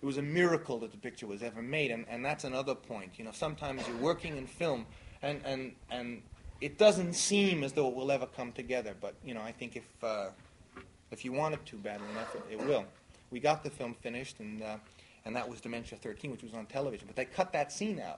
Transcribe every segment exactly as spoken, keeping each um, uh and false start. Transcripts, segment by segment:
it was a miracle that the picture was ever made, and, and that's another point. You know, sometimes you're working in film, and, and, and it doesn't seem as though it will ever come together, but, you know, I think if, uh, if you want it to badly enough, it, it will. We got the film finished, and uh, and that was Dementia thirteen, which was on television, but they cut that scene out.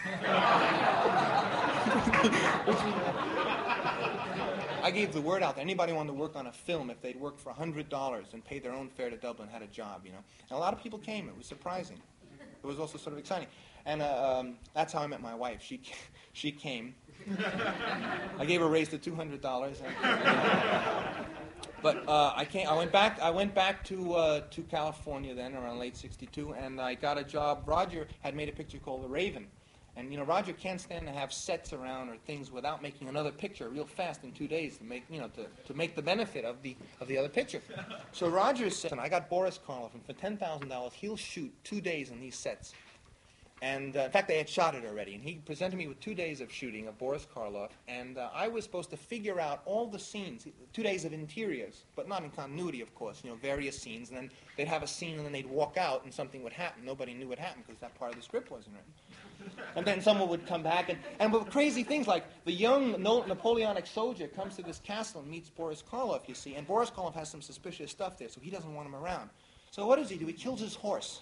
I gave the word out that anybody wanted to work on a film, if they'd worked for one hundred dollars and paid their own fare to Dublin, had a job, you know. And a lot of people came. It was surprising. It was also sort of exciting. And uh, um, that's how I met my wife. She she came. I gave her a raise to two hundred dollars. And, uh, but uh, I came. I went back. I went back to uh, to California then, around late sixty-two, and I got a job. Roger had made a picture called The Raven. And, you know, Roger can't stand to have sets around or things without making another picture real fast in two days to make, you know, to, to make the benefit of the of the other picture. So Roger said, I got Boris Karloff, and for ten thousand dollars, he'll shoot two days on these sets. And, uh, in fact, they had shot it already. And he presented me with two days of shooting of Boris Karloff, and uh, I was supposed to figure out all the scenes, two days of interiors, but not in continuity, of course, you know, various scenes. And then they'd have a scene, and then they'd walk out, and something would happen. Nobody knew what happened because that part of the script wasn't written. And then someone would come back, and, and with crazy things like the young Napoleonic soldier comes to this castle and meets Boris Karloff, you see, and Boris Karloff has some suspicious stuff there, so he doesn't want him around. So what does he do? He kills his horse.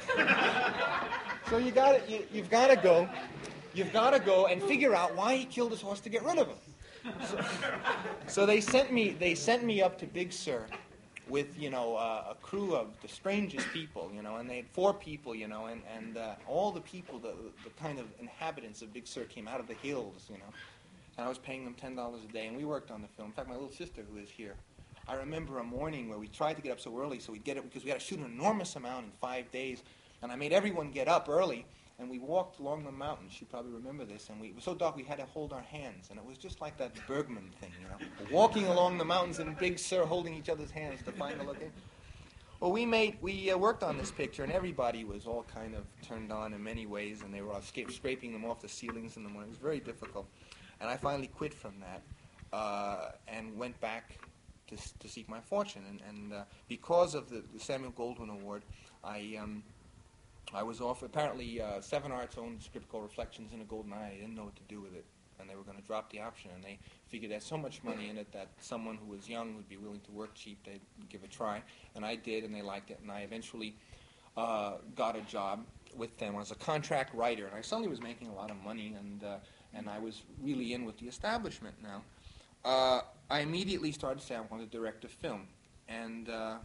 So you got you, you've got to go, you've got to go and figure out why he killed his horse to get rid of him. So, so they sent me, they sent me up to Big Sur with, you know, uh, a crew of the strangest people, you know, and they had four people, you know, and, and uh, all the people, the, the kind of inhabitants of Big Sur came out of the hills, you know, and I was paying them ten dollars a day, and we worked on the film. In fact, my little sister, who is here, I remember a morning where we tried to get up so early so we'd get it, because we had to shoot an enormous amount in five days, and I made everyone get up early, and we walked along the mountain. She probably remember this, and we, it was so dark we had to hold our hands, and it was just like that Bergman thing, you know, walking along the mountains in Big Sur, holding each other's hands to find the location. Well, we made we uh, worked on this picture, and everybody was all kind of turned on in many ways, and they were all sca- scraping them off the ceilings in the morning. It was very difficult, and I finally quit from that uh, and went back to, to seek my fortune. And, and uh, because of the, the Samuel Goldwyn Award, I. Um, I was off. Apparently, uh, Seven Arts owned a script called Reflections in a Golden Eye. I didn't know what to do with it, and they were going to drop the option. And they figured there's so much money in it that someone who was young would be willing to work cheap. They'd give a try, and I did, and they liked it. And I eventually uh, got a job with them as a contract writer, and I suddenly was making a lot of money, and uh, and I was really in with the establishment now. Uh, I immediately started to say I wanted to direct a film, and. Uh,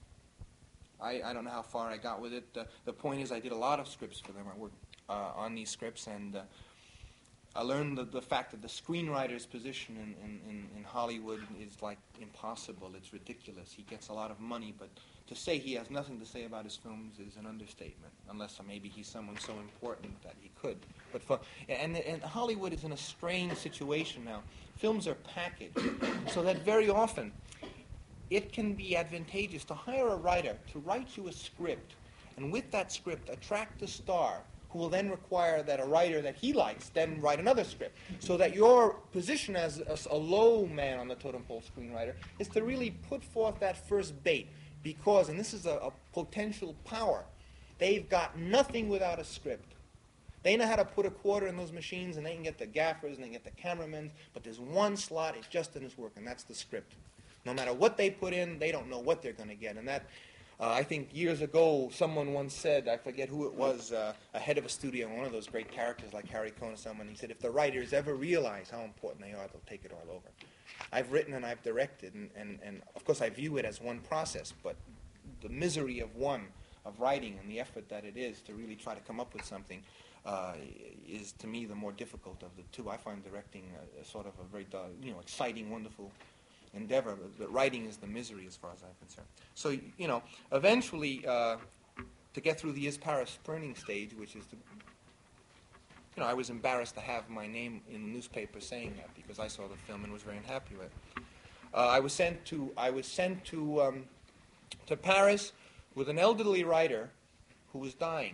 I, I don't know how far I got with it. Uh, the point is I did a lot of scripts for them. I worked uh, on these scripts, and uh, I learned the, the fact that the screenwriter's position in, in, in, in Hollywood is like impossible. It's ridiculous. He gets a lot of money, but to say he has nothing to say about his films is an understatement, unless maybe he's someone so important that he could. But for, and, and Hollywood is in a strange situation now. Films are packaged, so that very often it can be advantageous to hire a writer to write you a script, and with that script attract a star who will then require that a writer that he likes then write another script, so that your position as a, a low man on the totem pole screenwriter is to really put forth that first bait, because, and this is a, a potential power, they've got nothing without a script. They know how to put a quarter in those machines, and they can get the gaffers and they can get the cameramen, but there's one slot, it just doesn't work, and that's the script. No matter what they put in, they don't know what they're going to get. And that, uh, I think years ago, someone once said, I forget who it was, uh, a head of a studio, one of those great characters like Harry Cohn or someone, he said, if the writers ever realize how important they are, they'll take it all over. I've written and I've directed, and, and, and of course I view it as one process, but the misery of one, of writing, and the effort that it is to really try to come up with something uh, is, to me, the more difficult of the two. I find directing a, a sort of a very, you know, exciting, wonderful endeavor, but writing is the misery as far as I'm concerned. So, you know, eventually, uh, to get through the Is Paris Burning stage, which is the, you know, I was embarrassed to have my name in the newspaper saying that, because I saw the film and was very unhappy with it. Uh, I was sent to, I was sent to, um, to Paris with an elderly writer who was dying,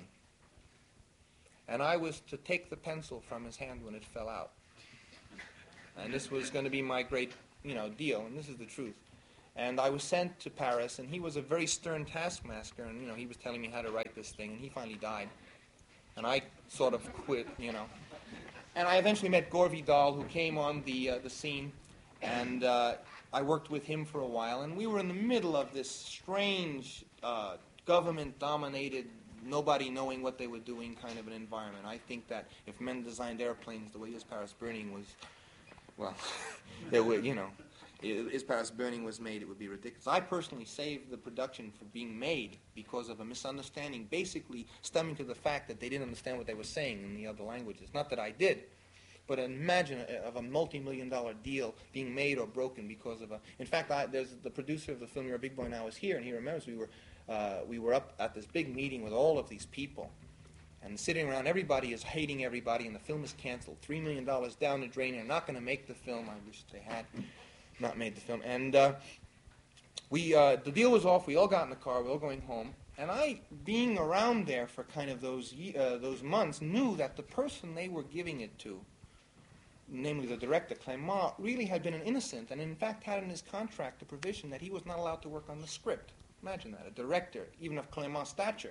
and I was to take the pencil from his hand when it fell out. And this was going to be my great, you know, deal, and this is the truth. And I was sent to Paris, and he was a very stern taskmaster, and, you know, he was telling me how to write this thing, and he finally died. And I sort of quit, you know. And I eventually met Gore Vidal, who came on the, uh, the scene, and uh, I worked with him for a while, and we were in the middle of this strange uh, government-dominated, nobody knowing what they were doing kind of an environment. I think that if men designed airplanes the way Is Paris Burning was, well, they were, you know, Is Paris Burning was made, it would be ridiculous. I personally saved the production from being made because of a misunderstanding, basically stemming to the fact that they didn't understand what they were saying in the other languages. Not that I did, but imagine a, of a multi-million dollar deal being made or broken because of a... In fact, I, there's the producer of the film You're a Big Boy Now is here, and he remembers we were, uh, we were up at this big meeting with all of these people, and sitting around, everybody is hating everybody, and the film is canceled. Three million dollars down the drain, they're not going to make the film. I wish they had not made the film. And uh, we, uh, the deal was off. We all got in the car. We were all going home. And I, being around there for kind of those ye- uh, those months, knew that the person they were giving it to, namely the director, Clément, really had been an innocent, and in fact had in his contract a provision that he was not allowed to work on the script. Imagine that, a director, even of Clément's stature.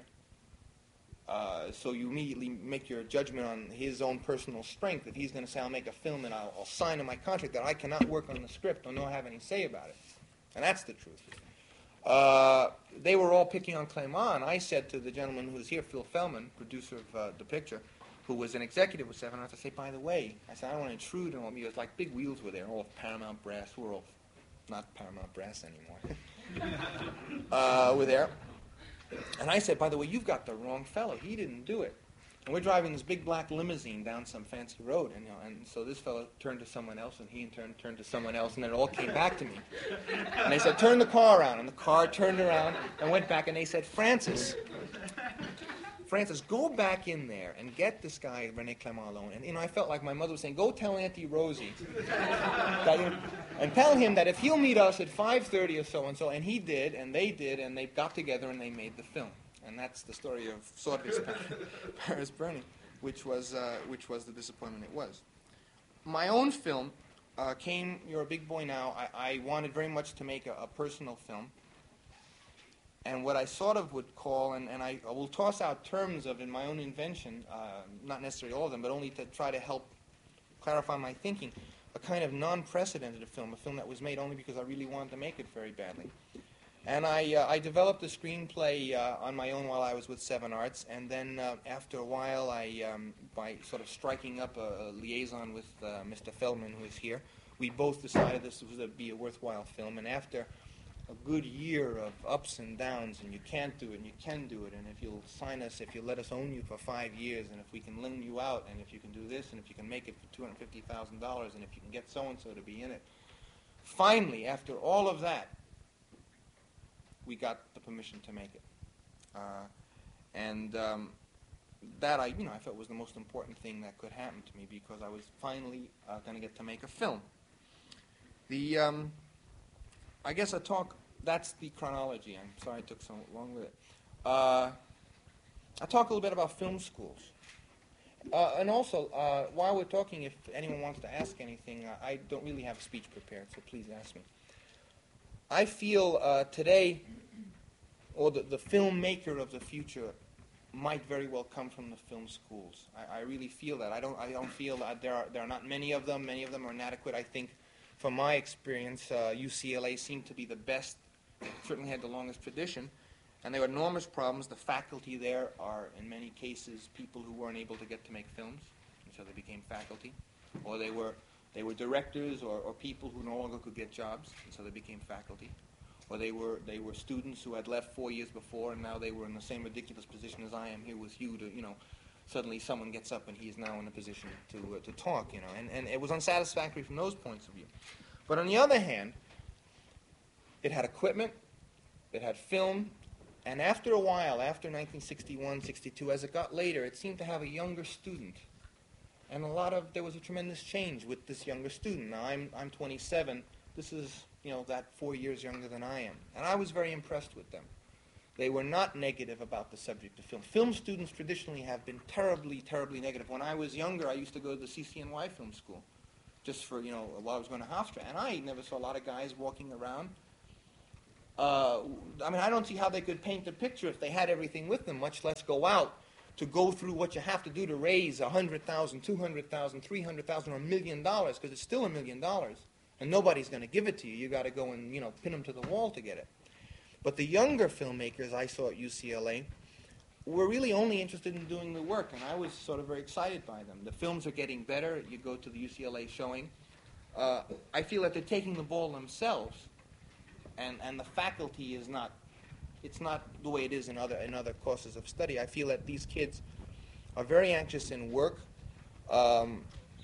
Uh, so you immediately make your judgment on his own personal strength. If he's going to say, I'll make a film and I'll, I'll sign in my contract that I cannot work on the script or not have any say about it. And that's the truth. Uh, they were all picking on Clément, and I said to the gentleman who was here, Phil Feldman, producer of uh, the picture, who was an executive with Seven Arts, I say, by the way, I said, I don't want to intrude on you. It's like big wheels were there, all of Paramount Brass. We're all not Paramount Brass anymore. uh, we're there. And I said, by the way, you've got the wrong fellow. He didn't do it. And we're driving this big black limousine down some fancy road. And, you know, and so this fellow turned to someone else, and he in turn turned to someone else, and then it all came back to me. And they said, turn the car around. And the car turned around and went back, and they said, Francis, Francis, go back in there and get this guy, René Clément, alone. And, you know, I felt like my mother was saying, go tell Auntie Rosie. that, you know, and tell him that if he'll meet us at five thirty or so and so, and he did, and they did, and they got together and they made the film. And that's the story of sort of Paris Burning, which was, uh, which was the disappointment it was. My own film uh, came, You're a Big Boy Now. I, I wanted very much to make a, a personal film. And what I sort of would call, and, and I, I will toss out terms of in my own invention, uh, not necessarily all of them, but only to try to help clarify my thinking, a kind of non-precedented film, a film that was made only because I really wanted to make it very badly. And I, uh, I developed the screenplay uh, on my own while I was with Seven Arts, and then uh, after a while, I, um, by sort of striking up a, a liaison with uh, Mister Feldman, who is here, we both decided this was to be a worthwhile film. And after a good year of ups and downs, and you can't do it, and you can do it, and if you'll sign us, if you'll let us own you for five years, and if we can loan you out, and if you can do this, and if you can make it for two hundred fifty thousand dollars, and if you can get so-and-so to be in it. Finally, after all of that, we got the permission to make it. Uh, and um, that, I, you know, I felt was the most important thing that could happen to me, because I was finally uh, going to get to make a film. The... Um, I guess I talk, that's the chronology. I'm sorry I took so long with it. Uh, I talk a little bit about film schools. Uh, and also, uh, while we're talking, if anyone wants to ask anything, uh, I don't really have a speech prepared, so please ask me. I feel uh, today, or the, the filmmaker of the future might very well come from the film schools. I, I really feel that. I don't, I don't feel that there are, there are not many of them. Many of them are inadequate. I think, from my experience, uh, U C L A seemed to be the best, certainly had the longest tradition, and there were enormous problems. The faculty there are, in many cases, people who weren't able to get to make films, and so they became faculty, or they were they were directors or, or people who no longer could get jobs, and so they became faculty, or they were they were students who had left four years before, and now they were in the same ridiculous position as I am here with you to, you know, suddenly someone gets up and he is now in a position to uh, to talk, you know, and, and it was unsatisfactory from those points of view. But on the other hand, it had equipment, it had film, and after a while, after nineteen sixty-one, sixty-two, as it got later, it seemed to have a younger student. And a lot of, there was a tremendous change with this younger student. Now, I'm, I'm twenty-seven. This is, you know, that four years younger than I am. And I was very impressed with them. They were not negative about the subject of film. Film students traditionally have been terribly, terribly negative. When I was younger, I used to go to the C C N Y film school, just for, you know, while I was going to Hofstra. And I never saw a lot of guys walking around Uh, I mean, I don't see how they could paint the picture if they had everything with them, much less go out to go through what you have to do to raise one hundred thousand dollars, two hundred thousand dollars, three hundred thousand dollars, or a million dollars, because it's still a million dollars. And nobody's going to give it to you. You got to go and, you know, pin them to the wall to get it. But the younger filmmakers I saw at U C L A were really only interested in doing the work, and I was sort of very excited by them. The films are getting better. You go to the U C L A showing. Uh, I feel that they're taking the ball themselves, and, and the faculty is not, it's not the way it is in other, in other courses of study. I feel that these kids are very anxious in work, um,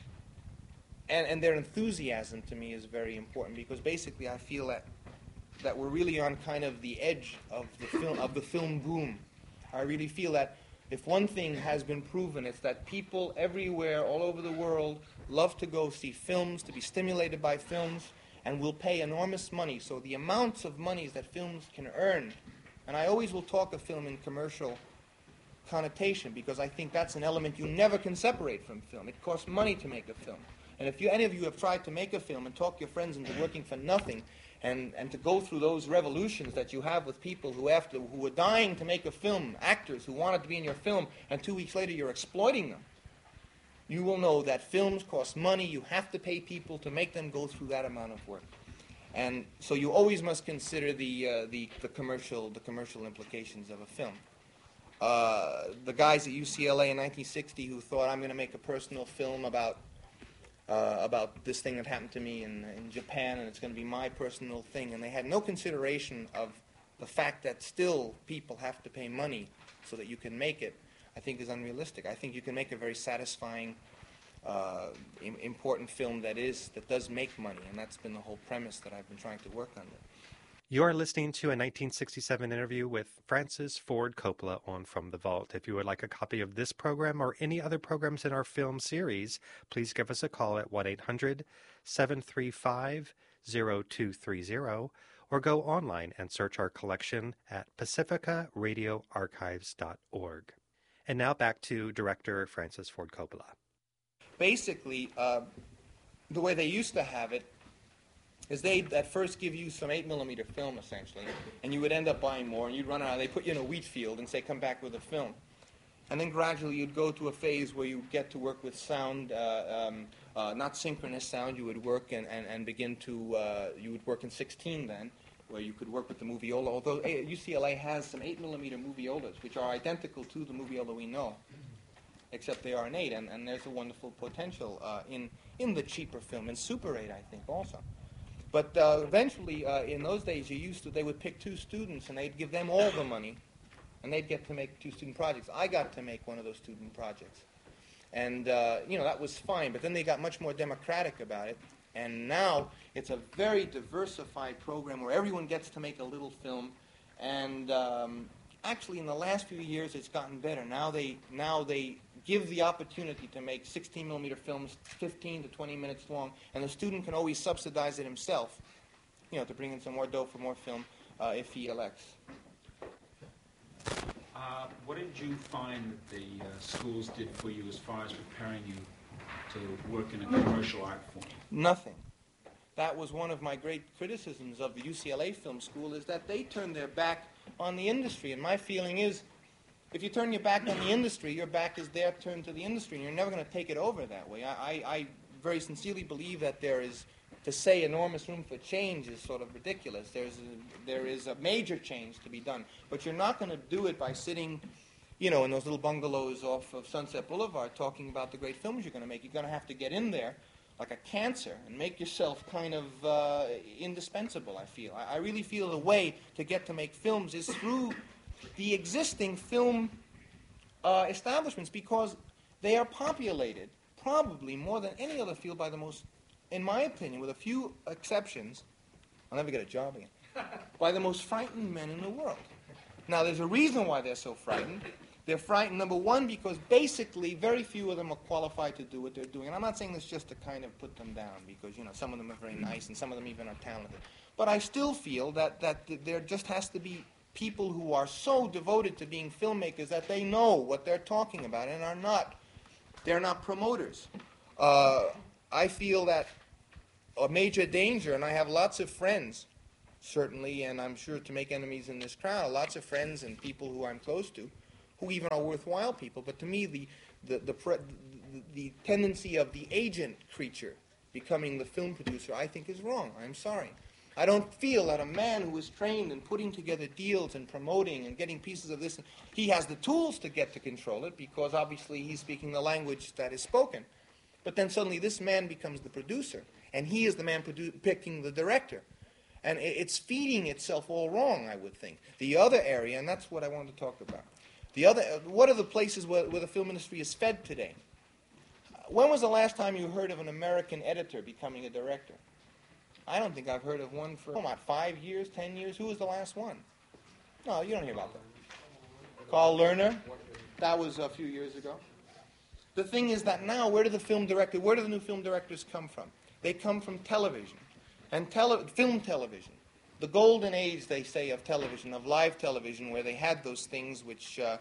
and, and their enthusiasm to me is very important, because basically I feel that, that we're really on kind of the edge of the film, of the film boom. I really feel that if one thing has been proven, it's that people everywhere, all over the world, love to go see films, to be stimulated by films, and will pay enormous money. So the amounts of monies that films can earn, and I always will talk of film in commercial connotation, because I think that's an element you never can separate from film. It costs money to make a film. And if you, any of you have tried to make a film and talk your friends into working for nothing, and, and to go through those revolutions that you have with people who after who were dying to make a film, actors who wanted to be in your film, and two weeks later you're exploiting them, you will know that films cost money. You have to pay people to make them go through that amount of work. And so you always must consider the, uh, the, the, commercial, the commercial implications of a film. Uh, the guys at U C L A in nineteen sixty who thought, I'm going to make a personal film about Uh, about this thing that happened to me in, in Japan, and it's going to be my personal thing. And they had no consideration of the fact that still people have to pay money so that you can make it, I think is unrealistic. I think you can make a very satisfying, uh, im- important film that is, that does make money, and that's been the whole premise that I've been trying to work under. You're listening to a nineteen sixty-seven interview with Francis Ford Coppola on From the Vault. If you would like a copy of this program or any other programs in our film series, please give us a call at one eight hundred seven three five zero two three zero or go online and search our collection at pacifica radio archives dot org. And now back to director Francis Ford Coppola. Basically, uh, the way they used to have it is they'd at first give you some eight millimeter film, essentially, and you would end up buying more, and you'd run out. They put you in a wheat field and say, come back with a film. And then gradually you'd go to a phase where you get to work with sound, uh, um, uh, not synchronous sound. You would work and, and, and begin to, uh, you would work in sixteen then, where you could work with the Moviola, although U C L A has some eight millimeter Moviolas, which are identical to the Moviola we know, except they are an eight, and, and there's a wonderful potential uh, in, in the cheaper film, in Super eight, I think, also. But uh, eventually, uh, in those days, you used to, they would pick two students, and they'd give them all the money, and they'd get to make two student projects. I got to make one of those student projects. And, uh, you know, that was fine, but then they got much more democratic about it, and now it's a very diversified program where everyone gets to make a little film, and um, actually in the last few years it's gotten better. Now they, now they give the opportunity to make sixteen millimeter films fifteen to twenty minutes long, and the student can always subsidize it himself, you know, to bring in some more dough for more film uh, if he elects. Uh, what did you find that the uh, schools did for you as far as preparing you to work in a commercial art form? Nothing. That was one of my great criticisms of the U C L A Film School, is that they turned their back on the industry. And my feeling is, if you turn your back on the industry, your back is there turned to the industry, and you're never going to take it over that way. I, I, I very sincerely believe that there is, to say enormous room for change is sort of ridiculous. There's a, there is a major change to be done, but you're not going to do it by sitting, you know, in those little bungalows off of Sunset Boulevard talking about the great films you're going to make. You're going to have to get in there like a cancer and make yourself kind of uh, indispensable, I feel. I, I really feel the way to get to make films is through the existing film uh, establishments, because they are populated probably more than any other field by the most, in my opinion, with a few exceptions, I'll never get a job again, by the most frightened men in the world. Now, there's a reason why they're so frightened. They're frightened, number one, because basically very few of them are qualified to do what they're doing. And I'm not saying this just to kind of put them down, because, you know, some of them are very nice and some of them even are talented. But I still feel that, that there just has to be people who are so devoted to being filmmakers that they know what they're talking about and are not, they're not promoters. Uh, I feel that a major danger, and I have lots of friends certainly, and I'm sure to make enemies in this crowd. Lots of friends and people who I'm close to, who even are worthwhile people. But to me, the the the, pre, the, the tendency of the agent creature becoming the film producer, I think, is wrong. I'm sorry. I don't feel that a man who is trained in putting together deals and promoting and getting pieces of this, he has the tools to get to control it, because obviously he's speaking the language that is spoken. But then suddenly this man becomes the producer, and he is the man produ- picking the director. And it's feeding itself all wrong, I would think. The other area, and that's what I wanted to talk about, the other, what are the places where, where the film industry is fed today? When was the last time you heard of an American editor becoming a director? I don't think I've heard of one for, oh, what, five years, ten years? Who was the last one? No, you don't hear about that. Carl Lerner, that was a few years ago. The thing is that now, where do the film director, where do the new film directors come from? They come from television, and tele, film television. The golden age, they say, of television, of live television, where they had those things which, uh,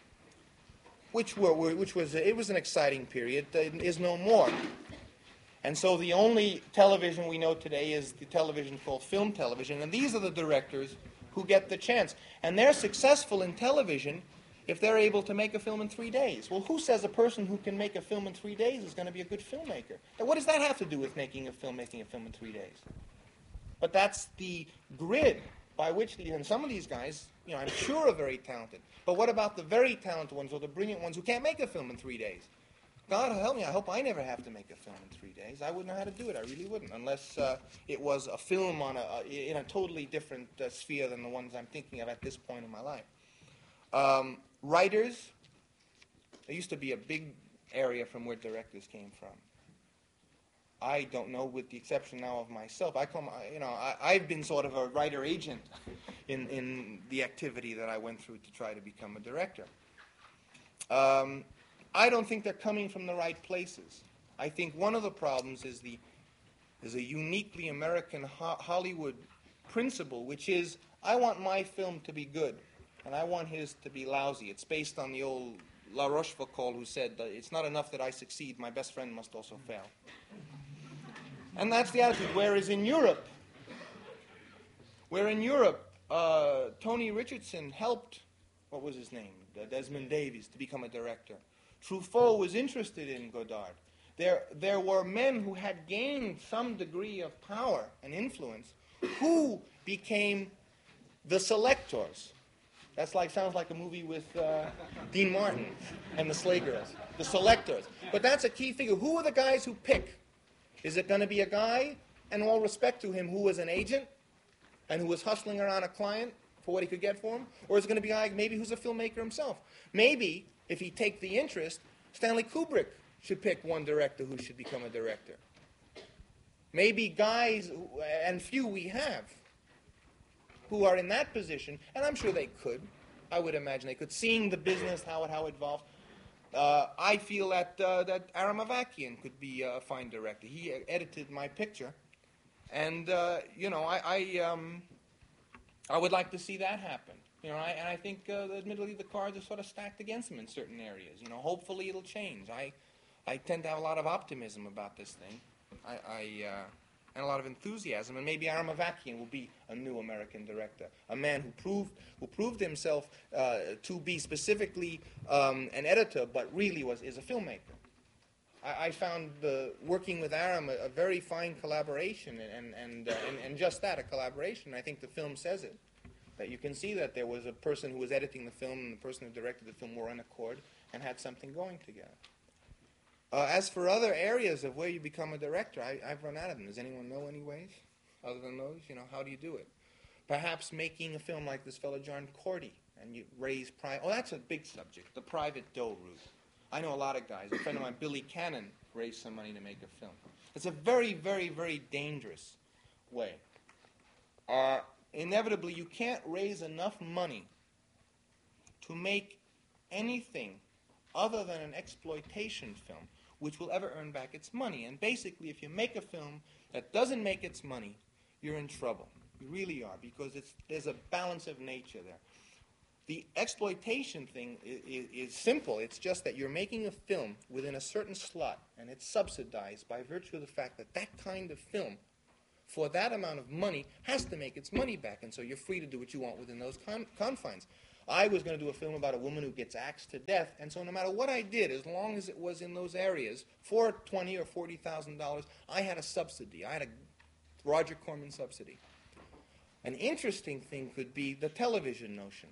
which were, were, which was, it was an exciting period. It is no more. And so the only television we know today is the television called film television, and these are the directors who get the chance. And they're successful in television if they're able to make a film in three days. Well, who says a person who can make a film in three days is going to be a good filmmaker? And what does that have to do with making a film, making a film in three days? But that's the grid by which, the, and some of these guys, you know, I'm sure are very talented. But what about the very talented ones or the brilliant ones who can't make a film in three days? God help me, I hope I never have to make a film in three days. I wouldn't know how to do it, I really wouldn't, unless uh, it was a film on a, uh, in a totally different uh, sphere than the ones I'm thinking of at this point in my life. Um, writers, there used to be a big area from where directors came from. I don't know, with the exception now of myself. I come, you know, I, I've been sort of a writer agent in, in the activity that I went through to try to become a director. Um, I don't think they're coming from the right places. I think one of the problems is the is a uniquely American ho- Hollywood principle, which is, I want my film to be good, and I want his to be lousy. It's based on the old La Rochefoucauld, who said, it's not enough that I succeed, my best friend must also fail. And that's the attitude. Whereas in Europe, where in Europe, uh, Tony Richardson helped, what was his name, Desmond Davies, to become a director. Truffaut was interested in Godard. There, there were men who had gained some degree of power and influence who became the selectors. That's like, sounds like a movie with uh, Dean Martin and the Slay Girls. The selectors. But that's a key figure. Who are the guys who pick? Is it going to be a guy, and all respect to him, who was an agent and who was hustling around a client for what he could get for him? Or is it going to be a guy maybe who's a filmmaker himself? Maybe, if he take the interest, Stanley Kubrick should pick one director who should become a director. Maybe guys, and few we have, who are in that position, and I'm sure they could. I would imagine they could. Seeing the business, how it how it evolves, uh, I feel that uh, that Aram Avakian could be a fine director. He edited my picture, and uh, you know, I I, um, I would like to see that happen. You know, I, and I think, uh, admittedly, the cards are sort of stacked against him in certain areas. You know, hopefully it'll change. I I tend to have a lot of optimism about this thing. I. I uh, and a lot of enthusiasm, and maybe Aram Avakian will be a new American director, a man who proved who proved himself uh, to be specifically um, an editor, but really was is a filmmaker. I, I found the, working with Aram a, a very fine collaboration, and and, uh, and and just that, a collaboration. I think the film says it, that you can see that there was a person who was editing the film and the person who directed the film were in accord and had something going together. Uh, as for other areas of where you become a director, I, I've run out of them. Does anyone know any ways other than those? You know, how do you do it? Perhaps making a film like this fellow John Cordy, and you raise private. Oh, that's a big subject, the private dough route. I know a lot of guys. A friend of mine, Billy Cannon, raised some money to make a film. It's a very, very, very dangerous way. Uh, inevitably, you can't raise enough money to make anything other than an exploitation film which will ever earn back its money. And basically, if you make a film that doesn't make its money, you're in trouble. You really are, because it's, there's a balance of nature there. The exploitation thing is, is simple. It's just that you're making a film within a certain slot, and it's subsidized by virtue of the fact that that kind of film for that amount of money has to make its money back, and so you're free to do what you want within those con- confines. I was going to do a film about a woman who gets axed to death, and so no matter what I did, as long as it was in those areas, for twenty or forty thousand dollars, I had a subsidy. I had a Roger Corman subsidy. An interesting thing could be the television notion.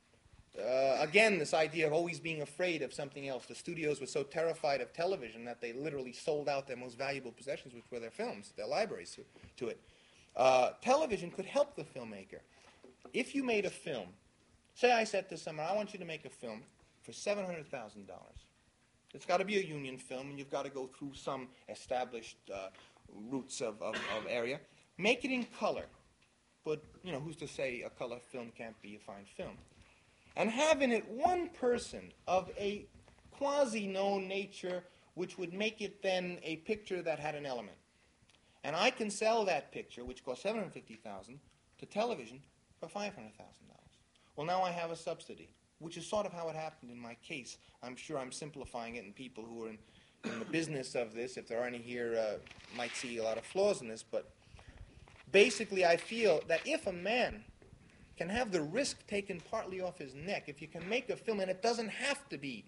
Uh, again, this idea of always being afraid of something else. The studios were so terrified of television that they literally sold out their most valuable possessions, which were their films, their libraries, to, to it. Uh, television could help the filmmaker. If you made a film, say I said to someone, I want you to make a film for seven hundred thousand dollars. It's got to be a union film, and you've got to go through some established uh, routes of, of, of area. Make it in color. But, you know, who's to say a color film can't be a fine film? And have in it one person of a quasi-known nature which would make it then a picture that had an element. And I can sell that picture, which costs seven hundred fifty thousand dollars, to television for five hundred thousand dollars. Well, now I have a subsidy, which is sort of how it happened in my case. I'm sure I'm simplifying it, and people who are in, in the business of this, if there are any here, uh, might see a lot of flaws in this. But basically, I feel that if a man can have the risk taken partly off his neck, if you can make a film, and it doesn't have to be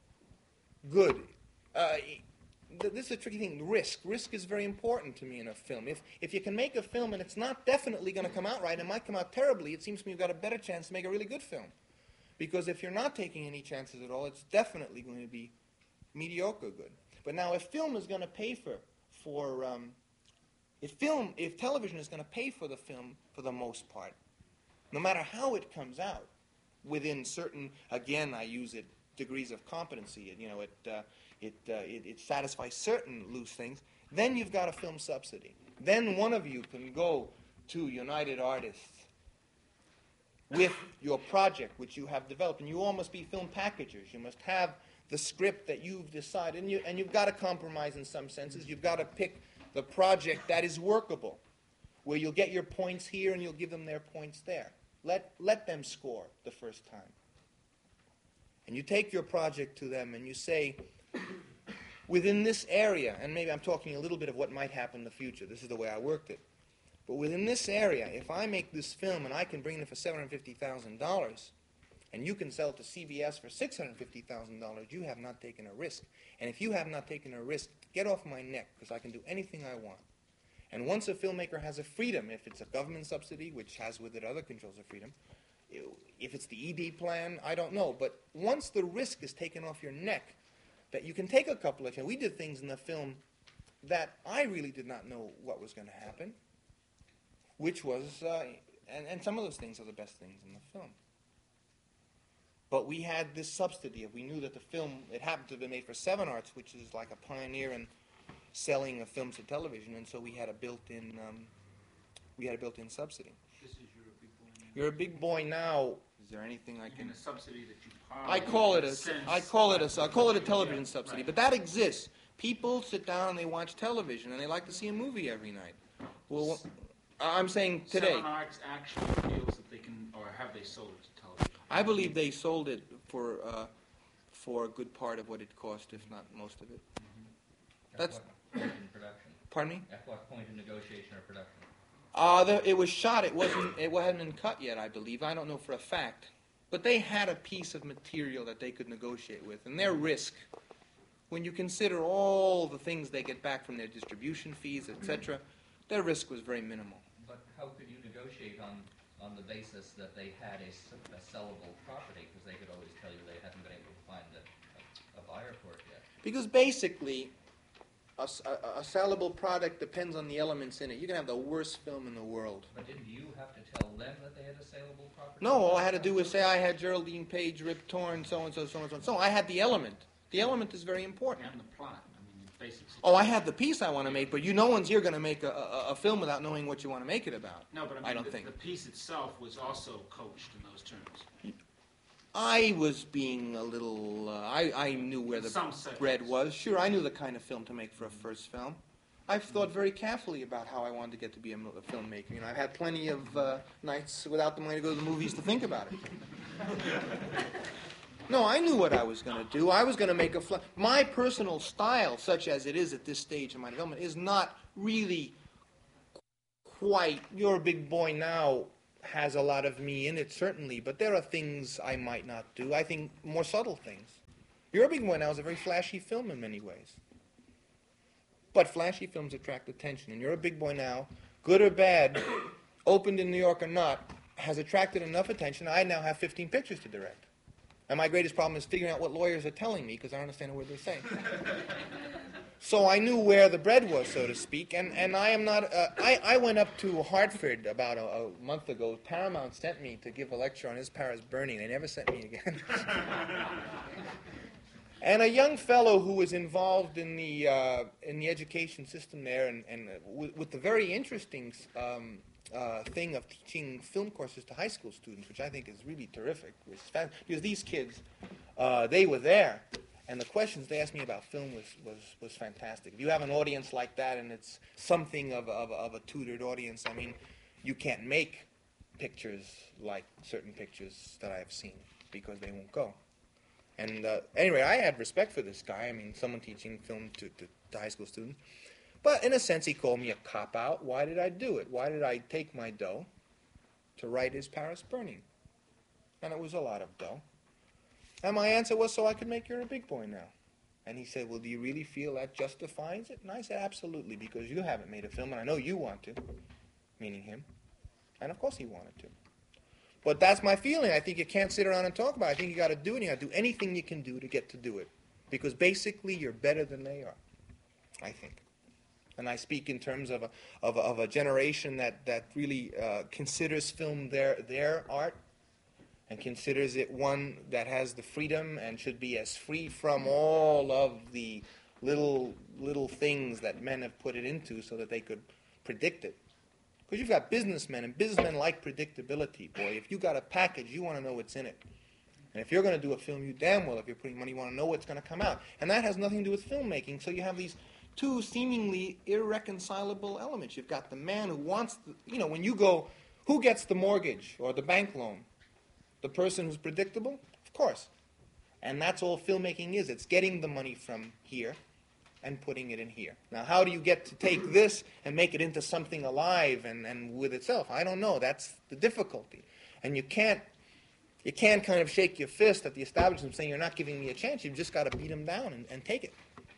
good. Uh, th- this is a tricky thing. Risk. Risk is very important to me in a film. If if you can make a film and it's not definitely going to come out right, it might come out terribly, it seems to me you've got a better chance to make a really good film. Because if you're not taking any chances at all, it's definitely going to be mediocre good. But now if film is going to pay for, for um, if film, if television is going to pay for the film for the most part, no matter how it comes out, within certain, again, I use it, degrees of competency, you know, it, uh, it, uh, it, it satisfies certain loose things, then you've got a film subsidy. Then one of you can go to United Artists with your project, which you have developed, and you all must be film packagers. You must have the script that you've decided, and, you, and you've got to compromise in some senses. You've got to pick the project that is workable, where you'll get your points here and you'll give them their points there. Let, let them score the first time. And you take your project to them and you say, within this area, and maybe I'm talking a little bit of what might happen in the future. This is the way I worked it. But within this area, if I make this film and I can bring it for seven hundred fifty thousand dollars, and you can sell it to C B S for six hundred fifty thousand dollars, you have not taken a risk. And if you have not taken a risk, get off my neck, because I can do anything I want. And once a filmmaker has a freedom, if it's a government subsidy, which has with it other controls of freedom, if it's the E D plan, I don't know. But once the risk is taken off your neck, that you can take a couple of, we did things in the film that I really did not know what was going to happen, which was, uh, and, and some of those things are the best things in the film. But we had this subsidy. If we knew that the film, it happened to have been made for Seven Arts, which is like a pioneer in selling of films to television, and so we had a built-in, um, we had a built-in subsidy. This is your big boy now. You're a big boy now. Is there anything I You can? mean a subsidy that you pile I call it a, sense I call it a, I call it a Yeah, television subsidy, right. but that exists. People sit down and they watch television, and they like to see a movie every night. Well, I'm saying today, Seven Arts actually feels that they can, or have they sold it to television? I believe they sold it for uh, for a good part of what it cost, if not most of it. At That's- what point in production? Pardon me? At what point in negotiation or production? Uh, the, it was shot. It wasn't. It hadn't been cut yet, I believe. I don't know for a fact, but they had a piece of material that they could negotiate with, and their risk, when you consider all the things they get back from their distribution fees, et cetera, their risk was very minimal. But how could you negotiate on, on the basis that they had a, s- a sellable property? Because they could always tell you they hadn't been able to find a, a, a buyer for it yet. Because basically, a, s- a- a sellable product depends on the elements in it. You can have the worst film in the world. But didn't you have to tell them that they had a saleable property? No, all I had to do was say I had Geraldine Page, Rip Torn, so and so, so and so, and so. I had the element. The element is very important. And the plot, I mean, the basic Oh, I have the piece I want to make, but you, no one's here going to make a, a, a film without knowing what you want to make it about. No, but I mean, I don't the, think. the piece itself was also coached in those terms. I was being a little. Uh, I I knew where the Some sections. bread was. Sure, I knew the kind of film to make for a first film. I've thought very carefully about how I wanted to get to be a, mo- a filmmaker. You know, I've had plenty of uh, nights without the money to go to the movies to think about it. No, I knew what I was going to do. I was going to make a fl- my personal style, such as it is at this stage in my development, is not really quite, You're a Big Boy Now has a lot of me in it, certainly, but there are things I might not do. I think more subtle things. You're a Big Boy Now is a very flashy film in many ways. But flashy films attract attention, and You're a Big Boy Now, good or bad, opened in New York or not, has attracted enough attention. I now have fifteen pictures to direct. And my greatest problem is figuring out what lawyers are telling me, because I don't understand a word they say. So I knew where the bread was, so to speak, and, and I am not, uh, I, I went up to Hartford about a, a month ago. Paramount sent me to give a lecture on Is Paris Burning. They never sent me again. And a young fellow who was involved in the, uh, in the education system there, and, and with, with the very interesting um, uh, thing of teaching film courses to high school students, which I think is really terrific. It's fast, because these kids, uh, they were there. And the questions they asked me about film was, was, was fantastic. If you have an audience like that and it's something of, of, of a tutored audience, I mean, you can't make pictures like certain pictures that I've seen because they won't go. And uh, anyway, I had respect for this guy. I mean, someone teaching film to, to, to high school students. But in a sense, he called me a cop-out. Why did I do it? Why did I take my dough to write Is Paris Burning? And it was a lot of dough. And my answer was, so I could make You're a Big Boy Now. And he said, well, do you really feel that justifies it? And I said, absolutely, because you haven't made a film, and I know you want to, meaning him. And of course he wanted to. But that's my feeling. I think you can't sit around and talk about it. I think you got to do it, and you got to do anything you can do to get to do it. Because basically you're better than they are, I think. And I speak in terms of a, of a, of a generation that, that really uh, considers film their, their art, and considers it one that has the freedom and should be as free from all of the little little things that men have put it into so that they could predict it. Because you've got businessmen, and businessmen like predictability, boy. If you got a package, you want to know what's in it. And if you're going to do a film, you damn well, if you're putting money, you want to know what's going to come out. And that has nothing to do with filmmaking, so you have these two seemingly irreconcilable elements. You've got the man who wants, the, you know, when you go, who gets the mortgage or the bank loan? The person who's predictable? Of course. And that's all filmmaking is. It's getting the money from here and putting it in here. Now, how do you get to take this and make it into something alive and, and with itself? I don't know. That's the difficulty. And you can't you can't kind of shake your fist at the establishment saying you're not giving me a chance. You've just got to beat them down and, and take it.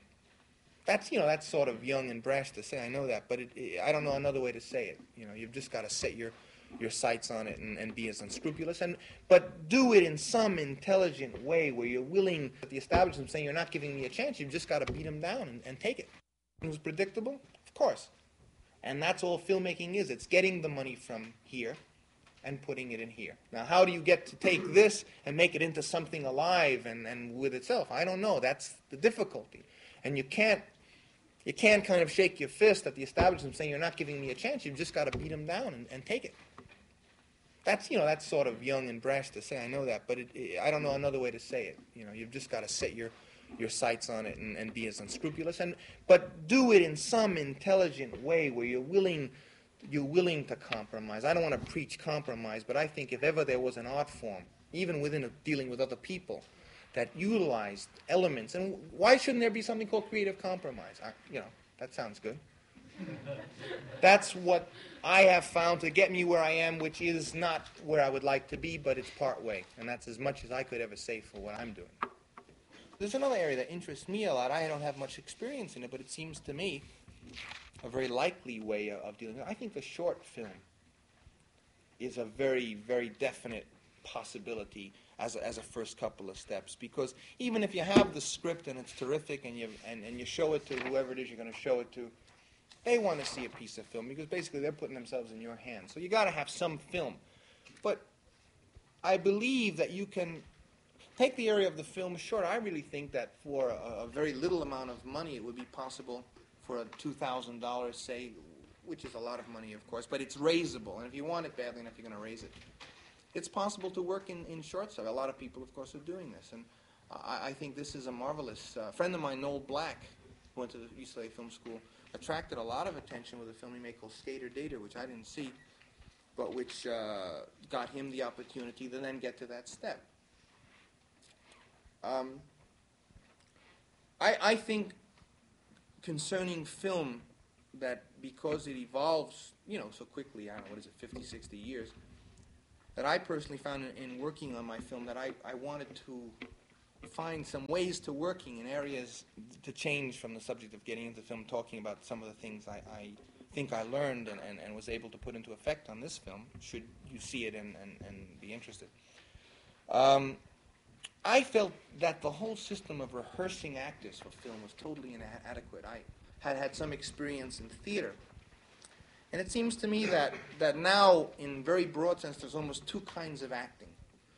That's, you know, that's sort of young and brash to say. I know that. But it, it, I don't know another way to say it. You know, you've just got to set your... your sights on it and, and be as unscrupulous, and but do it in some intelligent way where you're willing, at the establishment saying you're not giving me a chance, you've just got to beat them down and, and take it. It was predictable? Of course. And that's all filmmaking is. It's getting the money from here and putting it in here. Now, how do you get to take this and make it into something alive and, and with itself? I don't know. That's the difficulty. And you can't you can't kind of shake your fist at the establishment saying you're not giving me a chance. You've just got to beat them down and, and take it. That's, you know, that's sort of young and brash to say. I know that, but it, it, I don't know another way to say it. You know, you've just got to set your your sights on it and, and be as unscrupulous, and but do it in some intelligent way where you're willing you're willing to compromise. I don't want to preach compromise, but I think if ever there was an art form, even within a, dealing with other people, that utilized elements, and why shouldn't there be something called creative compromise? I, you know, that sounds good. That's what I have found to get me where I am, which is not where I would like to be, but it's part way. And that's as much as I could ever say for what I'm doing. There's another area that interests me a lot. I don't have much experience in it, but it seems to me a very likely way of dealing with it. I think a short film is a very, very definite possibility as a, as a first couple of steps. Because even if you have the script and it's terrific and you, and, and you show it to whoever it is you're going to show it to, they want to see a piece of film because basically they're putting themselves in your hands. So you got to have some film. But I believe that you can take the area of the film short. I really think that for a, a very little amount of money, it would be possible for a two thousand dollars, say, which is a lot of money, of course, but it's raisable. And if you want it badly enough, you're going to raise it. It's possible to work in, in short stuff. A lot of people, of course, are doing this. And I, I think this is a marvelous... Uh, a friend of mine, Noel Black, who went to the U C L A Film School, attracted a lot of attention with a film he made called Skater Dater, which I didn't see, but which uh, got him the opportunity to then get to that step. Um, I, I think concerning film that because it evolves, you know, so quickly, I don't know, what is it, fifty, sixty years, that I personally found in, in working on my film that I, I wanted to find some ways to working in areas to change from the subject of getting into film, talking about some of the things I, I think I learned and, and, and was able to put into effect on this film, should you see it and, and, and be interested. Um, I felt that the whole system of rehearsing actors for film was totally inadequate. I had had some experience in theater. And it seems to me that, that now, in very broad sense, there's almost two kinds of acting.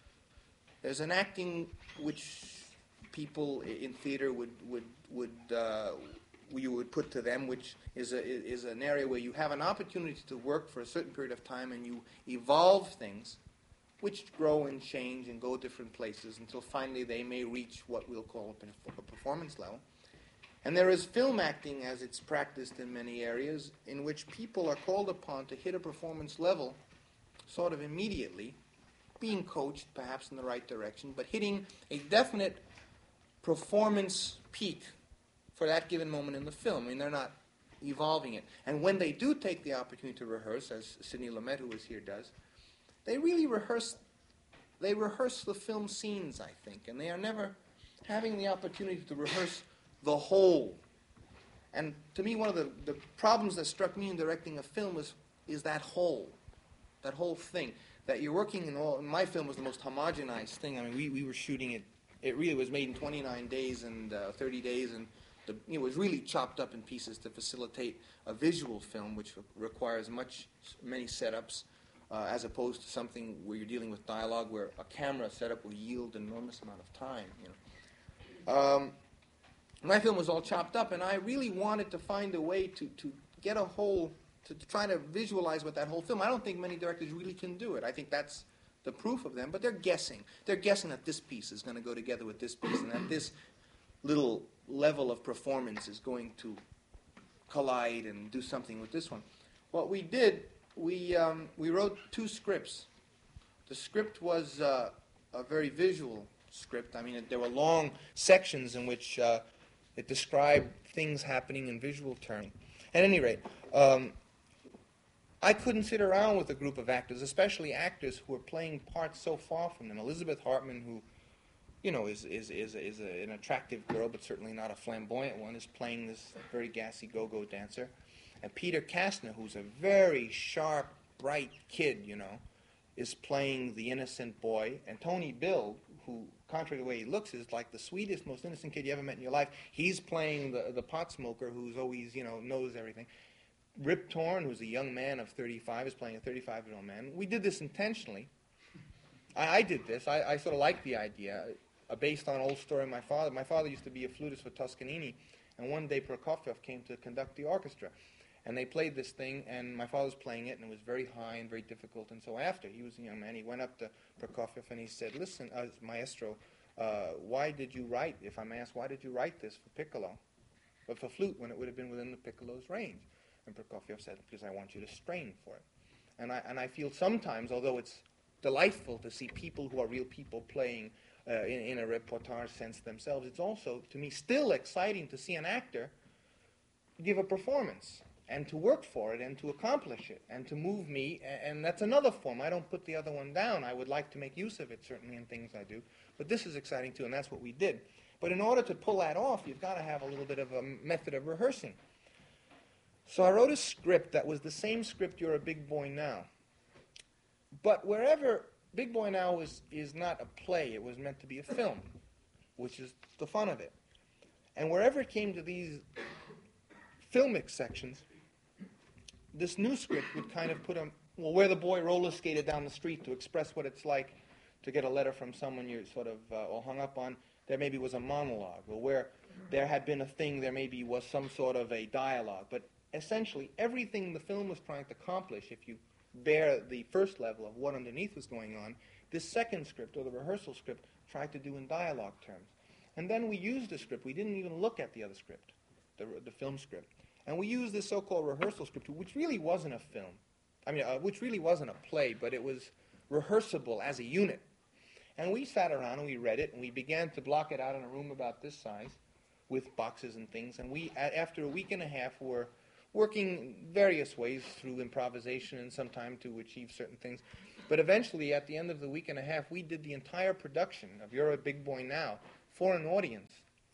There's an acting which people in theater would would would uh, you would put to them, which is a is an area where you have an opportunity to work for a certain period of time and you evolve things, which grow and change and go different places until finally they may reach what we'll call a performance level. And there is film acting as it's practiced in many areas, in which people are called upon to hit a performance level sort of immediately, being coached perhaps in the right direction, but hitting a definite performance peak for that given moment in the film. I mean, they're not evolving it. And when they do take the opportunity to rehearse, as Sidney Lumet, who is here, does, they really rehearse, they rehearse the film scenes, I think, and they are never having the opportunity to rehearse the whole. And to me, one of the, the problems that struck me in directing a film is, is that whole, that whole thing. That you're working in all, my film was the most homogenized thing. I mean, we, we were shooting it, it really was made in twenty-nine days and uh, thirty days, and the, it was really chopped up in pieces to facilitate a visual film, which requires much, many setups, uh, as opposed to something where you're dealing with dialogue, where a camera setup will yield an enormous amount of time, you know. Um, My film was all chopped up, and I really wanted to find a way to, to get a whole, to, to try to visualize what that whole film. I don't think many directors really can do it. I think that's the proof of them, but they're guessing. They're guessing that this piece is going to go together with this piece, and that this little level of performance is going to collide and do something with this one. What we did, we, um, we wrote two scripts. The script was uh, a very visual script. I mean, it, there were long sections in which uh, it described things happening in visual terms. At any rate, um, I couldn't sit around with a group of actors, especially actors who were playing parts so far from them. Elizabeth Hartman, who, you know, is is is, is a, an attractive girl, but certainly not a flamboyant one, is playing this very gassy go-go dancer. And Peter Kastner, who's a very sharp, bright kid, you know, is playing the innocent boy. And Tony Bill, who, contrary to the way he looks, is like the sweetest, most innocent kid you ever met in your life. He's playing the, the pot smoker who's always, you know, knows everything. Rip Torn, who's a young man of thirty-five, is playing a thirty-five-year-old man. We did this intentionally. I, I did this. I, I sort of liked the idea, uh, based on an old story of my father. My father used to be a flutist for Toscanini, and one day Prokofiev came to conduct the orchestra. And they played this thing, and my father was playing it, and it was very high and very difficult. And so after, he was a young man, he went up to Prokofiev and he said, listen, uh, maestro, uh, why did you write, if I may ask, why did you write this for piccolo, but for flute, when it would have been within the piccolo's range? And Prokofiev said, because I want you to strain for it. And I, and I feel sometimes, although it's delightful to see people who are real people playing uh, in, in a repertoire sense themselves, it's also, to me, still exciting to see an actor give a performance, and to work for it, and to accomplish it, and to move me, and that's another form. I don't put the other one down. I would like to make use of it, certainly, in things I do. But this is exciting, too, and that's what we did. But in order to pull that off, you've got to have a little bit of a method of rehearsing. So I wrote a script that was the same script, You're a Big Boy Now. But wherever, Big Boy Now is, is not a play. It was meant to be a film, which is the fun of it. And wherever it came to these filmic sections, this new script would kind of put a, well, where the boy roller skated down the street to express what it's like to get a letter from someone you're sort of uh, all hung up on, there maybe was a monologue. Or where there had been a thing, there maybe was some sort of a dialogue. But essentially, everything the film was trying to accomplish, if you bear the first level of what underneath was going on, this second script, or the rehearsal script, tried to do in dialogue terms. And then we used the script. We didn't even look at the other script, the, the film script. And we used this so-called rehearsal script, which really wasn't a film. I mean, uh, which really wasn't a play, but it was rehearsable as a unit. And we sat around and we read it, and we began to block it out in a room about this size with boxes and things. And we, a- after a week and a half, were working various ways through improvisation and some time to achieve certain things. But eventually, at the end of the week and a half, we did the entire production of You're a Big Boy Now for an audience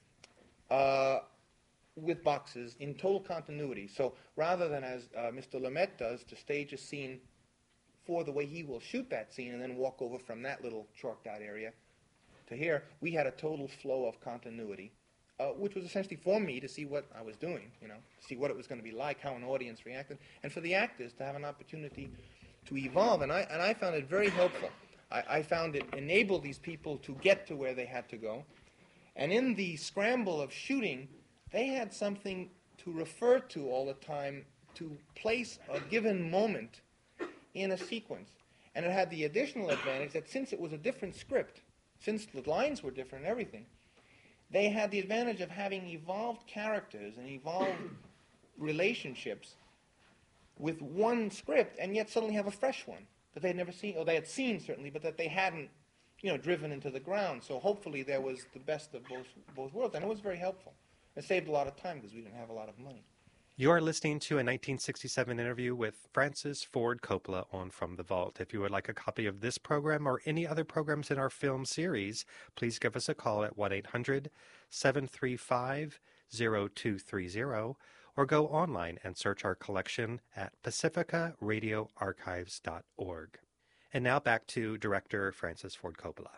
uh, with boxes in total continuity. So rather than as uh, Mister Lamette does, to stage a scene for the way he will shoot that scene and then walk over from that little chalked out area to here, we had a total flow of continuity, uh, which was essentially for me to see what I was doing, you know, see what it was going to be like, how an audience reacted, and for the actors to have an opportunity to evolve. And I, and I found it very helpful. I, I found it enabled these people to get to where they had to go. And in the scramble of shooting, they had something to refer to all the time to place a given moment in a sequence. And it had the additional advantage that since it was a different script, since the lines were different and everything, they had the advantage of having evolved characters and evolved relationships with one script, and yet suddenly have a fresh one that they had never seen, or they had seen certainly, but that they hadn't, you know, driven into the ground. So hopefully there was the best of both both worlds, and it was very helpful. It saved a lot of time because we didn't have a lot of money. You are listening to a nineteen sixty-seven interview with Francis Ford Coppola on From the Vault. If you would like a copy of this program or any other programs in our film series, please give us a call at one eight hundred seven three five zero two three zero or go online and search our collection at pacifica radio archives dot org. And now back to director Francis Ford Coppola.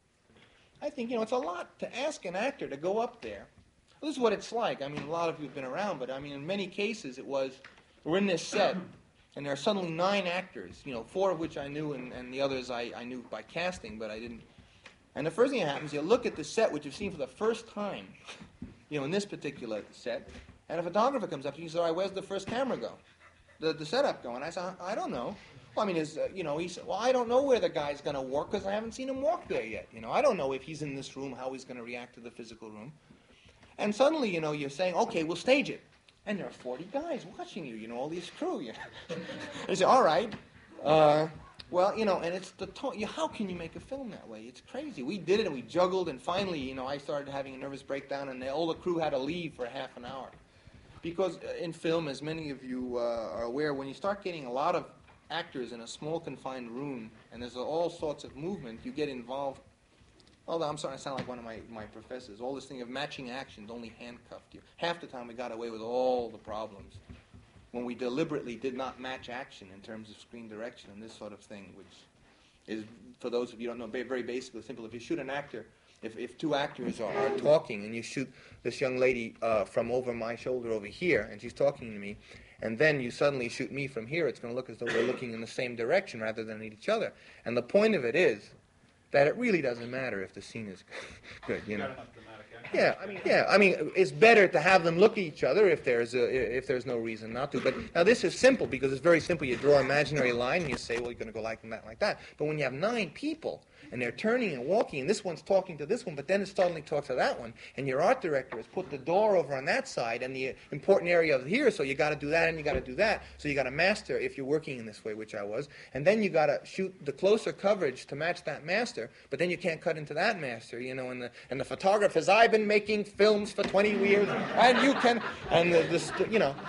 I think, you know, it's a lot to ask an actor to go up there. Well, this is what it's like. I mean, a lot of you have been around, but I mean, in many cases it was, we're in this set, and there are suddenly nine actors, you know, four of which I knew, and, and the others I, I knew by casting, but I didn't. And the first thing that happens, you look at the set, which you've seen for the first time, you know, in this particular set, and a photographer comes up to you and says, all right, where's the first camera go? The, the setup go? And I said, I don't know. Well, I mean, is, uh, you know, he said, well, I don't know where the guy's going to walk because I haven't seen him walk there yet. You know, I don't know if he's in this room, how he's going to react to the physical room. And suddenly, you know, you're saying, okay, we'll stage it. And there are forty guys watching you, you know, all these crew. You know. You say, all right. Uh, well, you know, and it's the to- you, how can you make a film that way? It's crazy. We did it, and we juggled, and finally, you know, I started having a nervous breakdown, and all the crew had to leave for half an hour. Because in film, as many of you uh, are aware, when you start getting a lot of actors in a small confined room, and there's all sorts of movement, you get involved. Although I'm starting to sound like one of my, my professors. All this thing of matching actions only handcuffed you. Half the time we got away with all the problems when we deliberately did not match action in terms of screen direction and this sort of thing, which is, for those of you who don't know, very basically simple. If you shoot an actor, if, if two actors are, are talking and you shoot this young lady uh, from over my shoulder over here, and she's talking to me, and then you suddenly shoot me from here, it's going to look as though we're looking in the same direction rather than at each other. And the point of it is that it really doesn't matter if the scene is good, you know. Yeah, I mean, yeah, I mean, it's better to have them look at each other if there's a, if there's no reason not to. But now this is simple because it's very simple. You draw an imaginary line and you say, well, you're going to go like that, like that. But when you have nine people and they're turning and walking, and this one's talking to this one, but then it suddenly talks to that one, and your art director has put the door over on that side and the important area of here, so you got to do that and you got to do that. So you got to master if you're working in this way, which I was, and then you got to shoot the closer coverage to match that master. But then you can't cut into that master, you know. And the and the photographer says, I've been making films for twenty years, and you can, and the, the you know.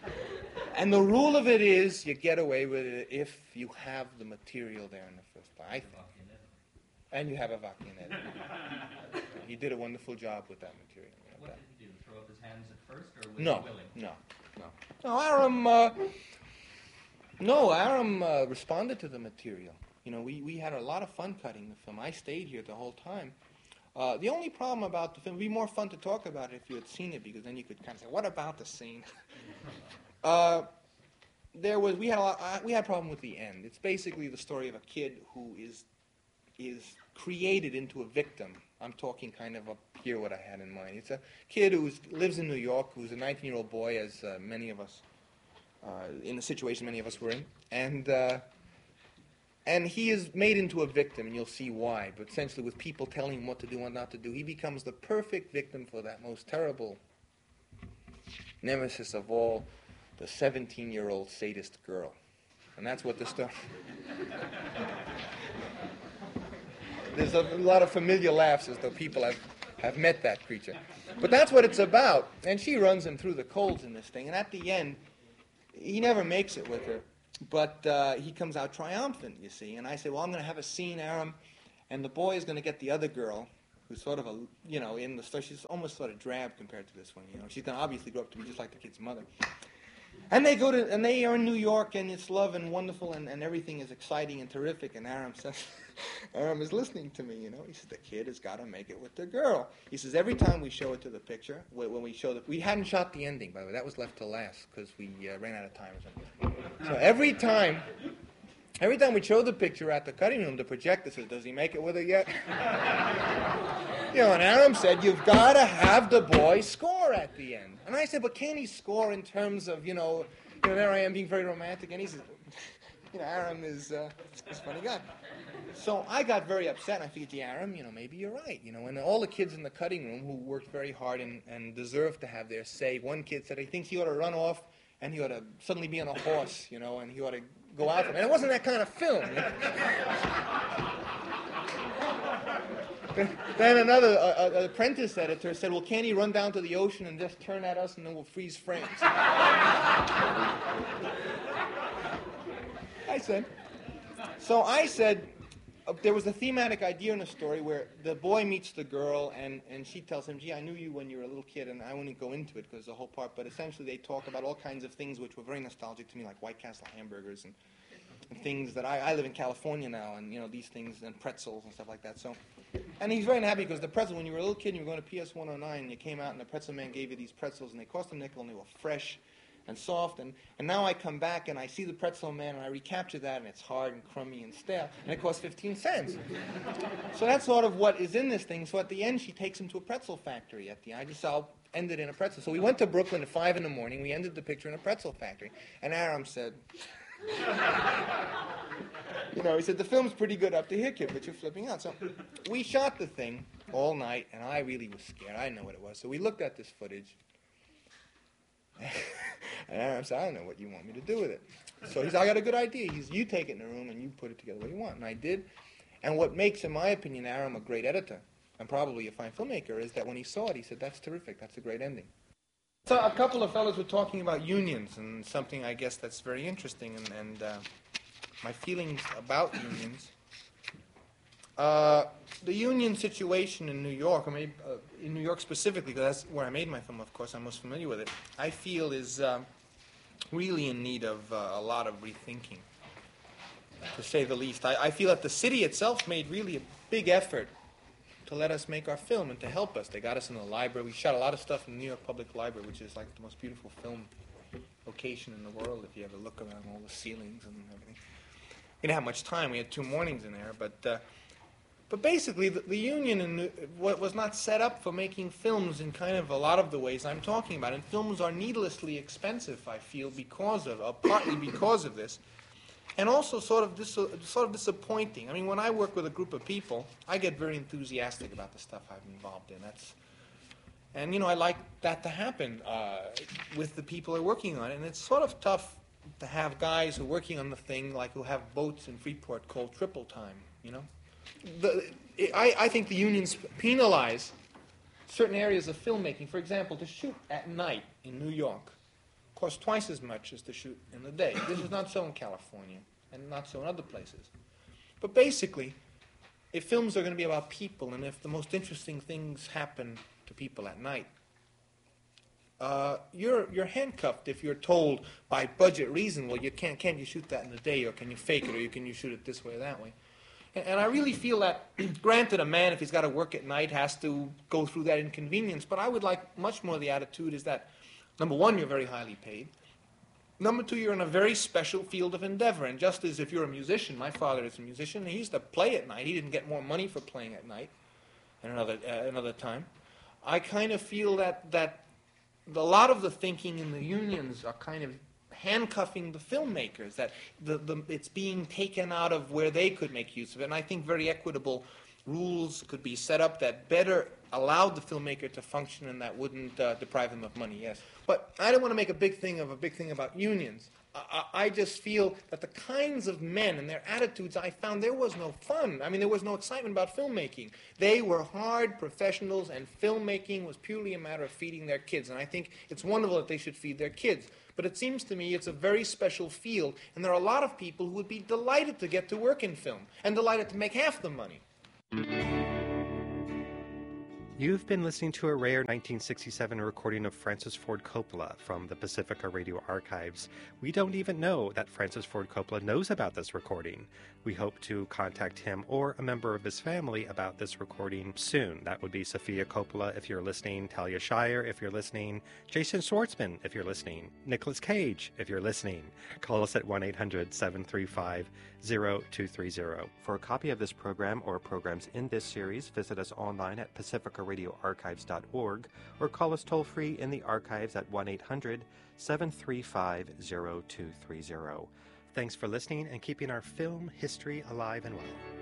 And the rule of it is you get away with it if you have the material there in the first place, I think. And you have a Vacchianetti. He did a wonderful job with that material. You know, what that. did he do? Throw up his hands at first, or was No, he willing? no, no. No, Aram, uh, no, Aram uh, responded to the material. You know, we, we had a lot of fun cutting the film. I stayed here the whole time. Uh, the only problem about the film, it would be more fun to talk about it if you had seen it, because then you could kind of say, what about the scene? uh, there was, we had a lot, uh, we had a problem with the end. It's basically the story of a kid who is is created into a victim. I'm talking kind of up here what I had in mind. It's a kid who lives in New York, who's a nineteen-year-old boy, as uh, many of us, uh, in the situation many of us were in, and uh, and he is made into a victim, and you'll see why. But essentially, with people telling him what to do and not to do, he becomes the perfect victim for that most terrible nemesis of all, the seventeen-year-old sadist girl. And that's what the story... There's a lot of familiar laughs as though people have, have met that creature. But that's what it's about. And she runs him through the coals in this thing. And at the end, he never makes it with her, but uh, he comes out triumphant, you see. And I say, well, I'm going to have a scene, Aram, and the boy is going to get the other girl, who's sort of a, you know, in the story, she's almost sort of drab compared to this one, you know. She's going to obviously grow up to be just like the kid's mother. And they go to, and they are in New York, and it's love and wonderful, and, and everything is exciting and terrific. And Aram says, Aram is listening to me, you know. He says, the kid has got to make it with the girl. He says, every time we show it to the picture, when we show the, we hadn't shot the ending, by the way. That was left to last, because we uh, ran out of time or something. So every time, every time we show the picture at the cutting room, the projector says, does he make it with her yet? You know, and Aram said, you've got to have the boy score at the end. And I said, but can he score in terms of, you know, you know, there I am being very romantic. And he says, you know, Aram is uh, is a funny guy. So I got very upset, and I figured, yeah, Aram, you know, maybe you're right. You know, and all the kids in the cutting room who worked very hard and, and deserved to have their say, one kid said he thinks he ought to run off and he ought to suddenly be on a horse, you know, and he ought to go out. And it wasn't that kind of film. You know? Then another uh, uh, apprentice editor said, well, can't he run down to the ocean and just turn at us and then we'll freeze frames? I said. So I said, uh, there was a thematic idea in the story where the boy meets the girl and, and she tells him, gee, I knew you when you were a little kid, and I won't go into it because the whole part, but essentially they talk about all kinds of things which were very nostalgic to me, like White Castle hamburgers and, and things that I, I live in California now, and you know, these things, and pretzels and stuff like that. So. And he's very happy because the pretzel, when you were a little kid and you were going to P S one oh nine and you came out and the pretzel man gave you these pretzels and they cost a nickel and they were fresh and soft. And, and now I come back and I see the pretzel man and I recapture that and it's hard and crummy and stale and it costs fifteen cents. So that's sort of what is in this thing. So at the end she takes him to a pretzel factory at the end. I just I'll end it in a pretzel. So we went to Brooklyn at five in the morning. We ended the picture in a pretzel factory. And Aram said... You know, he said, the film's pretty good up to here, kid, but you're flipping out. So we shot the thing all night, and I really was scared. I didn't know what it was. So we looked at this footage. And Aram said, I don't know what you want me to do with it. So he said, I got a good idea. He said, you take it in the room, and you put it together the way you want. And I did. And what makes, in my opinion, Aram a great editor, and probably a fine filmmaker, is that when he saw it, he said, that's terrific. That's a great ending. So a couple of fellows were talking about unions, and something I guess that's very interesting, and, and uh, my feelings about unions. Uh, the union situation in New York, or maybe uh, in New York specifically, because that's where I made my film, of course, I'm most familiar with it, I feel is uh, really in need of uh, a lot of rethinking, to say the least. I, I feel that the city itself made really a big effort to let us make our film and to help us. They got us in the library. We shot a lot of stuff in the New York Public Library, which is like the most beautiful film location in the world if you ever look around all the ceilings and everything. We didn't have much time. We had two mornings in there. But uh, but basically, the, the union in New, what was not set up for making films in kind of a lot of the ways I'm talking about. And films are needlessly expensive, I feel, because of, uh, partly because of this. And also sort of dis- sort of disappointing. I mean, when I work with a group of people, I get very enthusiastic about the stuff I'm involved in. That's, and you know, I like that to happen uh, with the people who are working on it. And it's sort of tough to have guys who are working on the thing, like who have boats in Freeport called triple time. You know, the, it, I, I think the unions penalize certain areas of filmmaking. For example, to shoot at night in New York costs twice as much as to shoot in the day. This is not so in California, and not so in other places. But basically, if films are going to be about people, and if the most interesting things happen to people at night, uh, you're you're handcuffed if you're told by budget reason, well, you can't can't you shoot that in the day, or can you fake it, or you can you shoot it this way or that way. And, and I really feel that, granted, a man, if he's got to work at night, has to go through that inconvenience. But I would like much more the attitude is that, number one, you're very highly paid. Number two, you're in a very special field of endeavor. And just as if you're a musician, my father is a musician, and he used to play at night. He didn't get more money for playing at night at another, uh, another time. I kind of feel that, that a lot of the thinking in the unions are kind of handcuffing the filmmakers, that the, the, it's being taken out of where they could make use of it. And I think very equitable rules could be set up that better allowed the filmmaker to function and that wouldn't uh, deprive him of money, yes. But I don't want to make a big thing of a big thing about unions. I, I just feel that the kinds of men and their attitudes, I found there was no fun. I mean, there was no excitement about filmmaking. They were hard professionals, and filmmaking was purely a matter of feeding their kids. And I think it's wonderful that they should feed their kids. But it seems to me it's a very special field, and there are a lot of people who would be delighted to get to work in film and delighted to make half the money. You've been listening to a rare nineteen sixty-seven recording of Francis Ford Coppola from the Pacifica Radio Archives. We don't even know that Francis Ford Coppola knows about this recording. We hope to contact him or a member of his family about this recording soon. That would be Sofia Coppola if you're listening, Talia Shire if you're listening, Jason Schwartzman if you're listening, Nicolas Cage if you're listening. Call us at one eight hundred seven three five zero two three zero. For a copy of this program or programs in this series, visit us online at pacifica radio archives dot org or call us toll-free in the archives at one eight hundred seven three five zero two three zero. Thanks for listening and keeping our film history alive and well.